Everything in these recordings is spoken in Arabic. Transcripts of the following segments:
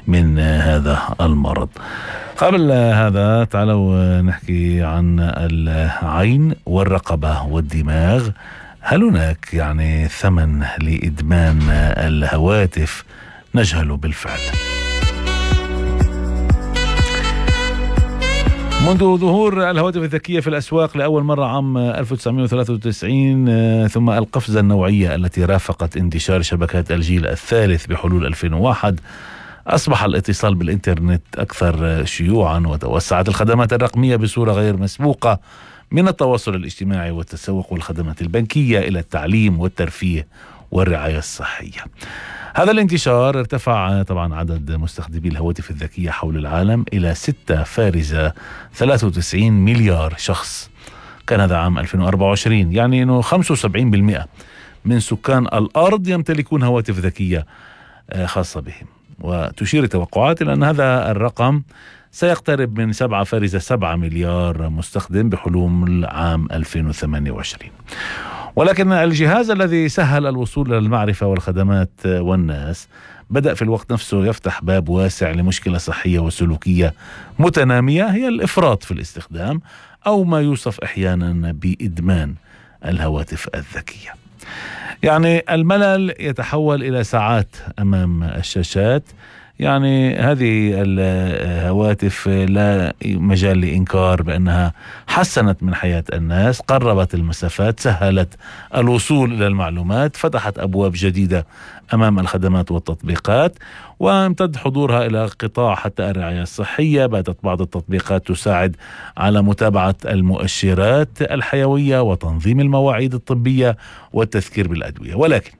من هذا المرض. قبل هذا تعالوا نحكي عن العين والرقبة والدماغ. هل هناك يعني ثمن لإدمان الهواتف؟ نجهل بالفعل. منذ ظهور الهواتف الذكية في الأسواق لأول مرة عام 1993 ثم القفزة النوعية التي رافقت انتشار شبكات الجيل الثالث بحلول 2001 أصبح الاتصال بالإنترنت أكثر شيوعا، وتوسعت الخدمات الرقمية بصورة غير مسبوقة، من التواصل الاجتماعي والتسوق والخدمات البنكية إلى التعليم والترفيه والرعاية الصحية. هذا الانتشار ارتفع طبعا عدد مستخدمي الهواتف الذكية حول العالم إلى 6.93 مليار شخص. كان هذا عام 2024، يعني أنه 75% من سكان الأرض يمتلكون هواتف ذكية خاصة بهم. وتشير التوقعات إلى أن هذا الرقم سيقترب من 7.7 مليار مستخدم بحلول عام 2028. ولكن الجهاز الذي سهل الوصول إلى المعرفة والخدمات والناس بدأ في الوقت نفسه يفتح باب واسع لمشكلة صحية وسلوكية متنامية، هي الإفراط في الاستخدام أو ما يوصف أحيانا بإدمان الهواتف الذكية. يعني الملل يتحول إلى ساعات أمام الشاشات. يعني هذه الهواتف لا مجال لإنكار بأنها حسنت من حياة الناس، قربت المسافات، سهلت الوصول إلى المعلومات، فتحت أبواب جديدة أمام الخدمات والتطبيقات، وامتد حضورها إلى قطاع حتى الرعاية الصحية. باتت بعض التطبيقات تساعد على متابعة المؤشرات الحيوية وتنظيم المواعيد الطبية والتذكير بالأدوية. ولكن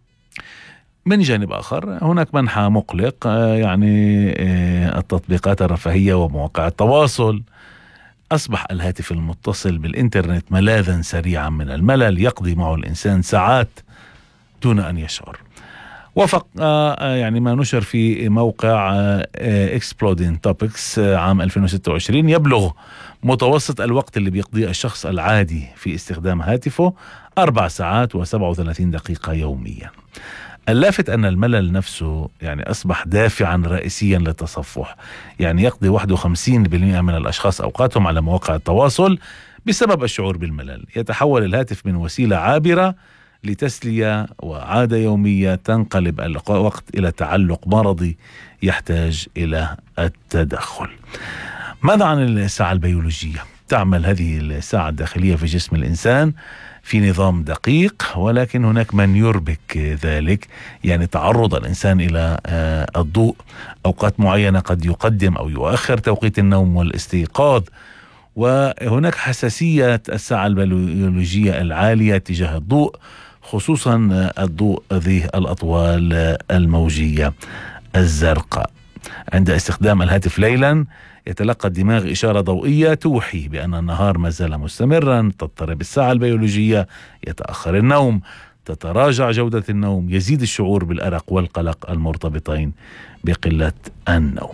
من جانب آخر هناك منحى مقلق، يعني التطبيقات الرفاهية ومواقع التواصل. أصبح الهاتف المتصل بالإنترنت ملاذا سريعا من الملل يقضي معه الإنسان ساعات دون أن يشعر. وفق يعني ما نشر في موقع Exploding Topics عام 2026، يبلغ متوسط الوقت اللي بيقضيه الشخص العادي في استخدام هاتفه 4 ساعات و37 دقيقة يوميا. اللافت أن الملل نفسه يعني أصبح دافعا رئيسيا للتصفح. يعني يقضي 51% من الأشخاص أوقاتهم على مواقع التواصل بسبب الشعور بالملل. يتحول الهاتف من وسيلة عابرة لتسلية وعادة يومية، تنقلب الوقت إلى تعلق مرضي يحتاج إلى التدخل. ماذا عن الساعة البيولوجية؟ تعمل هذه الساعة الداخلية في جسم الإنسان في نظام دقيق، ولكن هناك من يربك ذلك. يعني تعرض الإنسان إلى الضوء أوقات معينة قد يقدم أو يؤخر توقيت النوم والاستيقاظ. وهناك حساسية الساعة البيولوجية العالية تجاه الضوء، خصوصا الضوء ذي الأطوال الموجية الزرقاء. عند استخدام الهاتف ليلا يتلقى الدماغ إشارة ضوئية توحي بأن النهار ما زال مستمرا، تضطرب الساعة البيولوجية، يتأخر النوم، تتراجع جودة النوم، يزيد الشعور بالأرق والقلق المرتبطين بقلة النوم.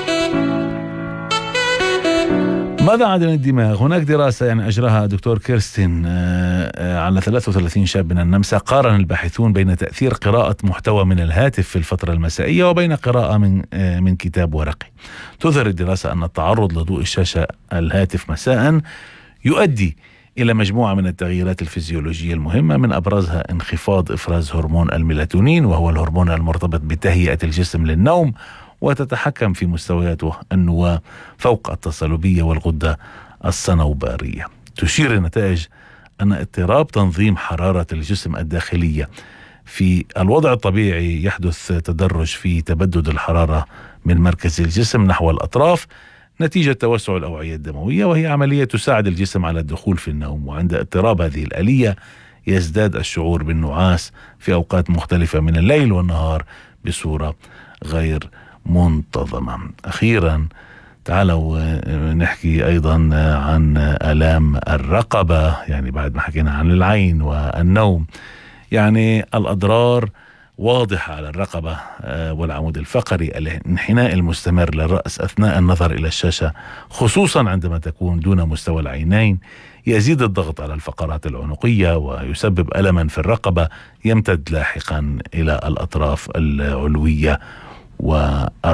ماذا عن الدماغ؟ هناك دراسة يعني أجراها دكتور كيرستين على 33 شاب من النمسا. قارن الباحثون بين تأثير قراءة محتوى من الهاتف في الفترة المسائية وبين قراءة من كتاب ورقي. تظهر الدراسة أن التعرض لضوء الشاشة الهاتف مساء يؤدي إلى مجموعة من التغييرات الفيزيولوجية المهمة، من أبرزها انخفاض إفراز هرمون الميلاتونين، وهو الهرمون المرتبط بتهيئة الجسم للنوم وتتحكم في مستويات النواة فوق التصلبية والغدة الصنوبرية. تشير النتائج أن اضطراب تنظيم حرارة الجسم الداخلية في الوضع الطبيعي يحدث تدرج في تبدد الحرارة من مركز الجسم نحو الأطراف نتيجة توسع الأوعية الدموية، وهي عملية تساعد الجسم على الدخول في النوم. وعند اضطراب هذه الآلية يزداد الشعور بالنعاس في أوقات مختلفة من الليل والنهار بصورة غير منتظمة. أخيرا تعالوا نحكي أيضا عن آلام الرقبة. يعني بعد ما حكينا عن العين والنوم، يعني الأضرار واضحة على الرقبة والعمود الفقري. الانحناء المستمر للرأس أثناء النظر إلى الشاشة، خصوصا عندما تكون دون مستوى العينين، يزيد الضغط على الفقرات العنقية ويسبب ألما في الرقبة يمتد لاحقا إلى الأطراف العلوية